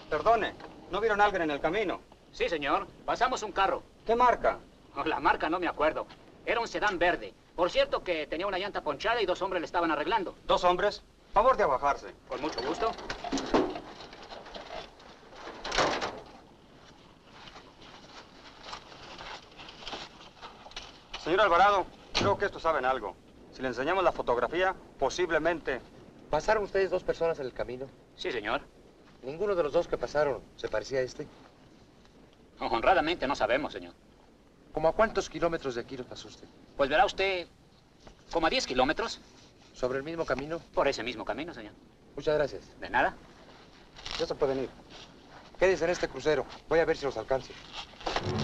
Perdone, ¿no vieron a alguien en el camino? Sí, señor. Pasamos un carro. ¿Qué marca? Oh, la marca no me acuerdo. Era un sedán verde. Por cierto que tenía una llanta ponchada y 2 hombres le estaban arreglando. ¿2 hombres? Favor de abajarse. Con mucho gusto. Señor Alvarado, creo que estos saben algo. Si le enseñamos la fotografía, posiblemente... ¿Pasaron ustedes 2 personas en el camino? Sí, señor. ¿Ninguno de los 2 que pasaron se parecía a este? Honradamente no sabemos, señor. ¿Cómo a cuántos kilómetros de aquí los pasó usted? Pues verá usted, como a 10 kilómetros. ¿Sobre el mismo camino? Por ese mismo camino, señor. Muchas gracias. De nada. Ya se pueden ir. Quédense en este crucero. Voy a ver si los alcanzo.